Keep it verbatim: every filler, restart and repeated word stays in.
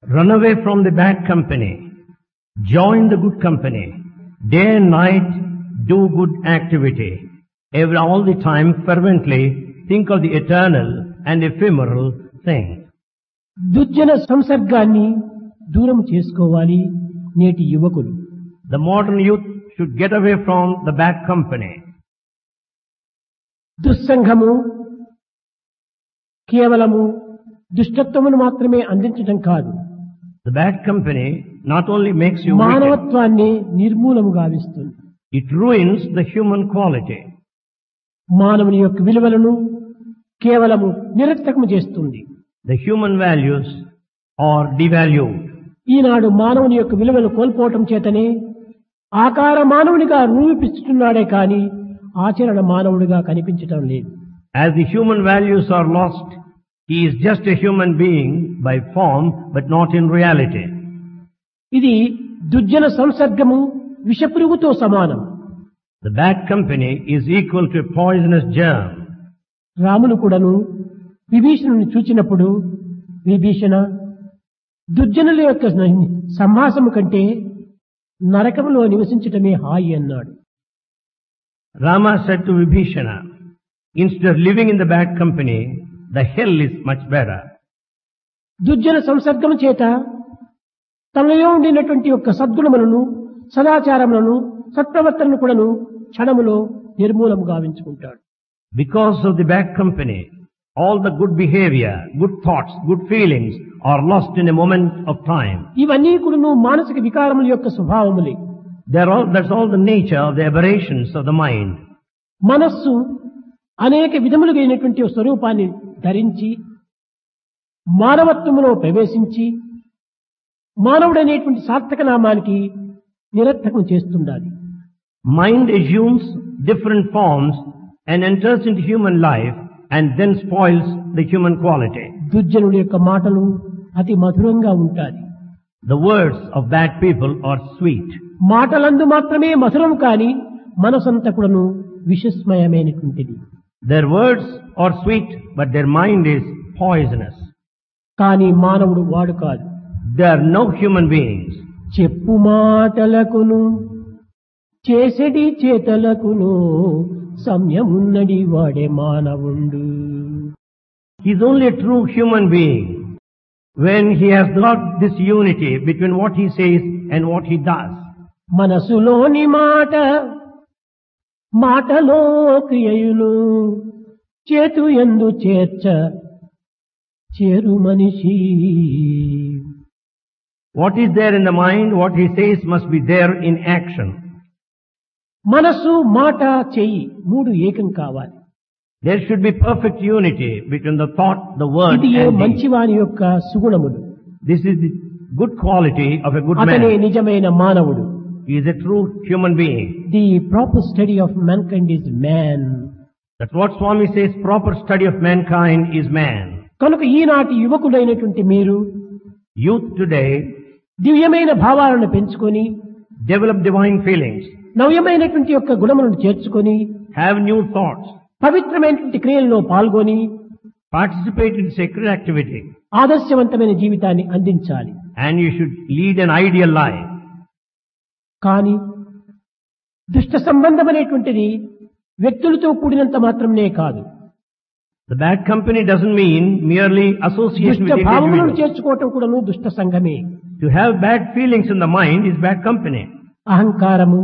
Run away from the bad company. Join the good company. Day and night, do good activity. Every, all the time, fervently, think of the eternal and ephemeral things. దుర్జన సంసర్గాన్ని దూరం చేసుకోవాలి నేటి యువకులు. The modern youth should get away from the bad company. దుస్సంగము కేవలము దుష్టత్వమును మాత్రమే అందించడం కాదు, The bad company not only makes you wicked, మానవత్వాన్ని నిర్మూలము గావిస్తుంది. it ruins the human quality. మానవుని యొక్క విలువలను కేవలము నిరర్థకము చేస్తుంది. The human values are devalued. ఈనాడు మానవుని యొక్క విలువలు కోల్పోవటం చేతనే ఆకార మానవునిగా రూపిస్తున్నాడే కాని ఆచరణ మానవుడిగా కనిపించటం లేదు. As the human values are lost, he is just a human being by form, but not in reality. ఇది దుర్జన సంసర్గము విషపురుగుతో సమానం. The bad company is equal to a poisonous germ. Ramulu కూడాను విభీషణుని చూచినప్పుడు, విభీషణ, దుర్జనుల యొక్క సంహాసము కంటే నరకములో నివసించటమే హాయి అన్నాడు. Rama said to Vibhishana, instead of living in the bad company, the hell is much better. దుర్జన సంసర్గము చేత తనలో ఉండినటువంటి యొక్క సద్గుణములను, సదాచారములను, సత్ప్రవర్తనను కూడాను క్షణములో నిర్మూలము గావించుకుంటాడు. Because of the bad company, all the good behavior, good thoughts, good feelings are lost in a moment of time. ఇవన్నీ కూడాను మానసిక వికారముల యొక్క స్వభావములే. They're all, that's all the nature of the aberrations of the mind. మనస్సు అనేక విధములుగైనటువంటి స్వరూపాన్ని ధరించి మానవత్వములో ప్రవేశించి మానవుడనేటువంటి సార్థక నామానికి నిరర్థకం చేస్తుండాలి. Mind assumes different forms and enters into human life and then spoils the human quality. దుర్జనుల యొక్క మాటలు అతి మధురంగా ఉంటాయి. The words of bad people are sweet. మాటలందు మాత్రమే మధురం కాని మనసంతా కూడాను విషస్మయమైనటువంటిది. Their words are sweet, but their mind is poisonous. కానీ మానవుడు వాడు కాదు. They are no human beings. చెప్పు మాటలకును చేసెడి చేతలకును సంయమున్నడి వాడే మానవుండు. He is only a true human being when he has got this unity between what he says and what he does. మనసులోని మాట మాటలో క్రియయులు చేతు యందు చేర్చ చేరు మనిషి. What is there in the mind, what he says must be there in action. మనసు, మాట, చెయ్యి మూడు ఏకం కావాలి. There should be perfect unity between the thought, the word ఇది ఏ and deed. మంచివాని యొక్క సుగుణములు. This is the good quality of a good అతనే man. నిజమైన మానవుడు. He is a true human being. The proper study of mankind is man. That's what Swami says, proper study of mankind is man. కనుక ఈనాటి యువకులైనటువంటి మీరు Youth today దివ్యమైన భావాలను పెంచుకొని develop divine feelings, నవ్యమైనటువంటి యొక్క గుణములను చేర్చుకొని have new thoughts, పవిత్రమైనటువంటి క్రియల్లో పాల్గొని participate in sacred activity, ఆదర్శవంతమైన జీవితాన్ని అందించాలి. and you should lead an ideal life. కానీ దుష్ట సంబంధమైనటువంటిది వ్యక్తులతో కూడినంత మాత్రమే కాదు. The bad company doesn't mean merely association దుష్ట with భావములను individuals. చేర్చుకోవటం కూడాను దుష్ట సంఘమే. To have bad feelings in the mind is bad company. అహంకారము,